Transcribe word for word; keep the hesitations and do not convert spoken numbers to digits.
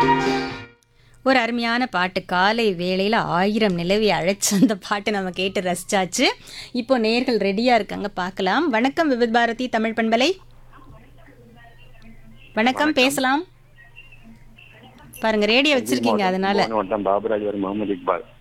ஒரு அருமையான பாட்டு. காலை வேளையில் ஆயிரம் நிலவி அழைச்சு அந்த பாட்டு நம்ம கேட்டு ரசிச்சாச்சு. இப்போ நேர்கள் ரெடியா இருக்காங்க, பார்க்கலாம். வணக்கம் விவித் பாரதி தமிழ் பண்பலை. வணக்கம், வணக்கம். பேசலாம். பாருங்க ரேடியோ தஞ்சை வச்சிருக்கீங்க மாவட்டம் அதனால. கும்பகோணம் வட்டம் பாபுராஜ் முகமது இக்பால்.